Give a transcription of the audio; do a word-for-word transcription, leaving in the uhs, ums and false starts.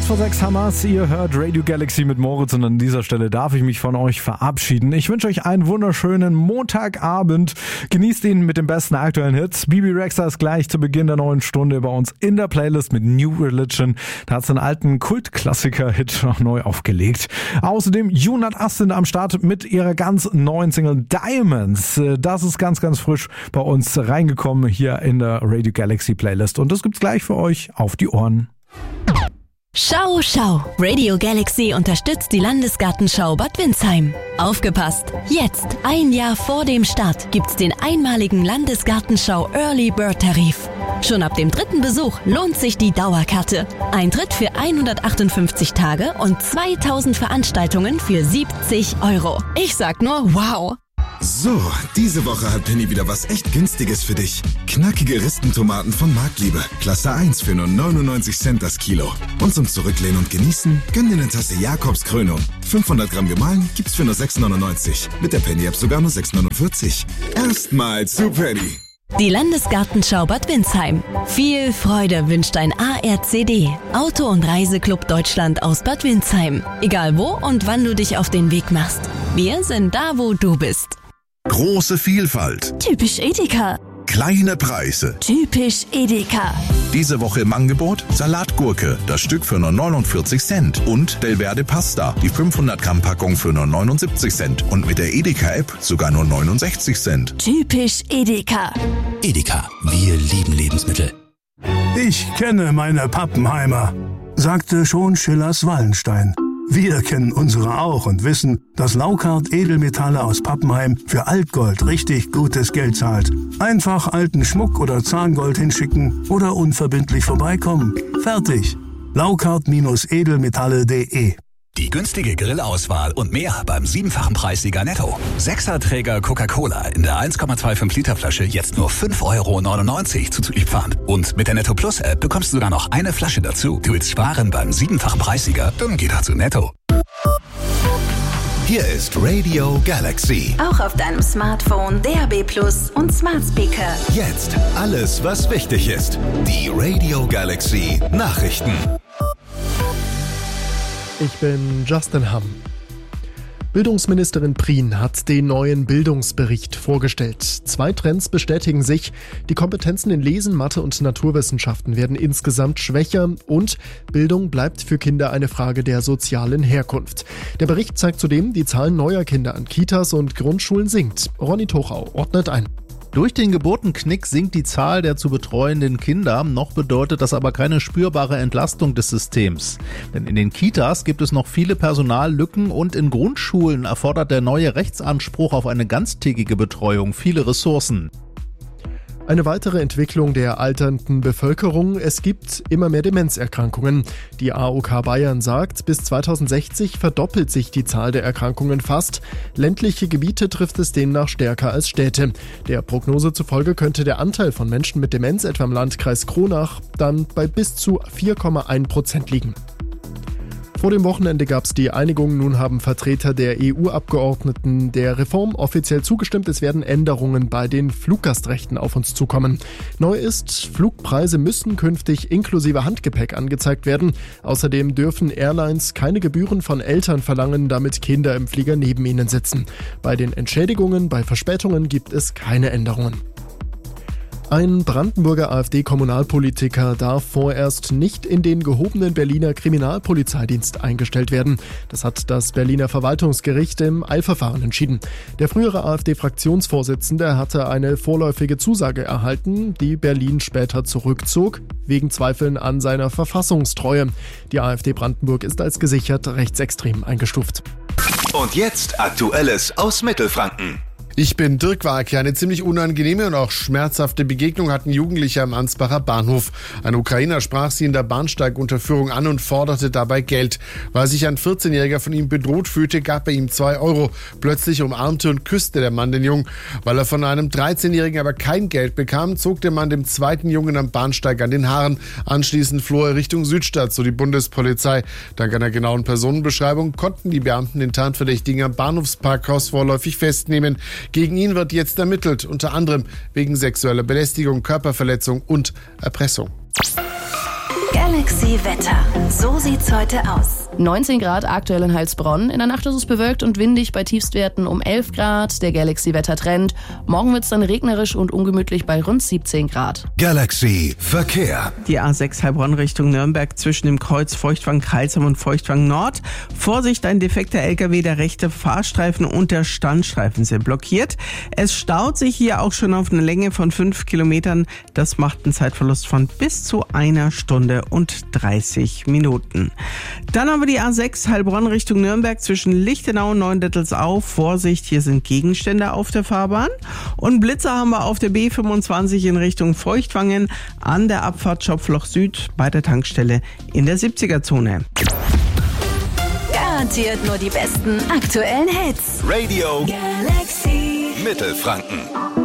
vor sechs Hammers, ihr hört Radio Galaxy mit Moritz und an dieser Stelle darf ich mich von euch verabschieden. Ich wünsche euch einen wunderschönen Montagabend. Genießt ihn mit den besten aktuellen Hits. Bibi Rexha ist gleich zu Beginn der neuen Stunde bei uns in der Playlist mit New Religion. Da hat sie einen alten Kultklassiker-Hit noch neu aufgelegt. Außerdem Junat Astin am Start mit ihrer ganz neuen Single Diamonds. Das ist ganz, ganz frisch bei uns reingekommen hier in der Radio Galaxy Playlist. Und das gibt's gleich für euch auf die Ohren. Schau, schau! Radio Galaxy unterstützt die Landesgartenschau Bad Windsheim. Aufgepasst! Jetzt, ein Jahr vor dem Start, gibt's den einmaligen Landesgartenschau Early Bird Tarif. Schon ab dem dritten Besuch lohnt sich die Dauerkarte. Eintritt für hundertachtundfünfzig Tage und zweitausend Veranstaltungen für siebzig Euro. Ich sag nur wow! So, diese Woche hat Penny wieder was echt Günstiges für dich. Knackige Ristentomaten von Marktliebe. Klasse eins für nur neunundneunzig Cent das Kilo. Und zum Zurücklehnen und Genießen, gönn dir eine Tasse Jakobs Krönung. fünfhundert Gramm gemahlen gibt's für nur sechs neunundneunzig. Mit der Penny-App sogar nur sechs neunundvierzig. Erstmal zu Penny. Die Landesgartenschau Bad Windsheim. Viel Freude wünscht ein A R C D, Auto- und Reiseclub Deutschland aus Bad Windsheim. Egal wo und wann du dich auf den Weg machst. Wir sind da, wo du bist. Große Vielfalt. Typisch Edeka. Kleine Preise. Typisch Edeka. Diese Woche im Angebot Salatgurke, das Stück für nur neunundvierzig Cent. Und Delverde Pasta, die fünfhundert Gramm Packung für nur neunundsiebzig Cent. Und mit der Edeka-App sogar nur neunundsechzig Cent. Typisch Edeka. Edeka, wir lieben Lebensmittel. Ich kenne meine Pappenheimer, sagte schon Schillers Wallenstein. Wir kennen unsere auch und wissen, dass Laukart Edelmetalle aus Pappenheim für Altgold richtig gutes Geld zahlt. Einfach alten Schmuck oder Zahngold hinschicken oder unverbindlich vorbeikommen. Fertig. Laukart Edelmetalle punkt de. Die günstige Grillauswahl und mehr beim siebenfachen Preissieger Netto. Sechserträger Coca-Cola in der eins Komma fünfundzwanzig Liter Flasche jetzt nur fünf Euro neunundneunzig zuzüglich Pfand. Und mit der Netto Plus App bekommst du sogar noch eine Flasche dazu. Du willst sparen beim siebenfachen Preissieger? Dann geh da zu Netto. Hier ist Radio Galaxy. Auch auf deinem Smartphone, D A B Plus und Smart Speaker. Jetzt alles, was wichtig ist. Die Radio Galaxy Nachrichten. Ich bin Justin Hamm. Bildungsministerin Prien hat den neuen Bildungsbericht vorgestellt. Zwei Trends bestätigen sich. Die Kompetenzen in Lesen, Mathe und Naturwissenschaften werden insgesamt schwächer und Bildung bleibt für Kinder eine Frage der sozialen Herkunft. Der Bericht zeigt zudem, die Zahl neuer Kinder an Kitas und Grundschulen sinkt. Ronny Tochau ordnet ein. Durch den Geburtenknick sinkt die Zahl der zu betreuenden Kinder, noch bedeutet das aber keine spürbare Entlastung des Systems. Denn in den Kitas gibt es noch viele Personallücken und in Grundschulen erfordert der neue Rechtsanspruch auf eine ganztägige Betreuung viele Ressourcen. Eine weitere Entwicklung der alternden Bevölkerung. Es gibt immer mehr Demenzerkrankungen. Die A O K Bayern sagt, bis zweitausendsechzig verdoppelt sich die Zahl der Erkrankungen fast. Ländliche Gebiete trifft es demnach stärker als Städte. Der Prognose zufolge könnte der Anteil von Menschen mit Demenz etwa im Landkreis Kronach dann bei bis zu vier Komma eins Prozent liegen. Vor dem Wochenende gab es die Einigung. Nun haben Vertreter der E U-Abgeordneten der Reform offiziell zugestimmt. Es werden Änderungen bei den Fluggastrechten auf uns zukommen. Neu ist, Flugpreise müssen künftig inklusive Handgepäck angezeigt werden. Außerdem dürfen Airlines keine Gebühren von Eltern verlangen, damit Kinder im Flieger neben ihnen sitzen. Bei den Entschädigungen bei Verspätungen gibt es keine Änderungen. Ein Brandenburger AfD-Kommunalpolitiker darf vorerst nicht in den gehobenen Berliner Kriminalpolizeidienst eingestellt werden. Das hat das Berliner Verwaltungsgericht im Eilverfahren entschieden. Der frühere AfD-Fraktionsvorsitzende hatte eine vorläufige Zusage erhalten, die Berlin später zurückzog, wegen Zweifeln an seiner Verfassungstreue. Die AfD Brandenburg ist als gesichert rechtsextrem eingestuft. Und jetzt Aktuelles aus Mittelfranken. Ich bin Dirk Wark. Eine ziemlich unangenehme und auch schmerzhafte Begegnung hatten Jugendliche am Ansbacher Bahnhof. Ein Ukrainer sprach sie in der Bahnsteigunterführung an und forderte dabei Geld. Weil sich ein vierzehnjähriger von ihm bedroht fühlte, gab er ihm zwei Euro. Plötzlich umarmte und küsste der Mann den Jungen. Weil er von einem dreizehnjährigen aber kein Geld bekam, zog der Mann dem zweiten Jungen am Bahnsteig an den Haaren. Anschließend floh er Richtung Südstadt, so die Bundespolizei. Dank einer genauen Personenbeschreibung konnten die Beamten den Tatverdächtigen am Bahnhofsparkhaus vorläufig festnehmen. Gegen ihn wird jetzt ermittelt, unter anderem wegen sexueller Belästigung, Körperverletzung und Erpressung. Galaxy Galaxy Wetter. So sieht's heute aus. neunzehn Grad aktuell in Heilsbronn. In der Nacht ist es bewölkt und windig bei Tiefstwerten um elf Grad. Der Galaxy-Wettertrend. Morgen wird's dann regnerisch und ungemütlich bei rund siebzehn Grad. Galaxy Verkehr. Die A sechs Heilbronn Richtung Nürnberg zwischen dem Kreuz Feuchtwang-Kreilsheim und Feuchtwang Nord. Vorsicht, ein defekter L K W, der rechte Fahrstreifen und der Standstreifen sind blockiert. Es staut sich hier auch schon auf eine Länge von fünf Kilometern. Das macht einen Zeitverlust von bis zu einer Stunde und dreißig Minuten. Dann haben wir die A sechs Heilbronn Richtung Nürnberg zwischen Lichtenau und Neuendettelsau. Vorsicht, hier sind Gegenstände auf der Fahrbahn. Und Blitzer haben wir auf der B fünfundzwanzig in Richtung Feuchtwangen an der Abfahrt Schopfloch Süd bei der Tankstelle in der siebziger-Zone. Garantiert nur die besten aktuellen Hits. Radio Galaxy Mittelfranken.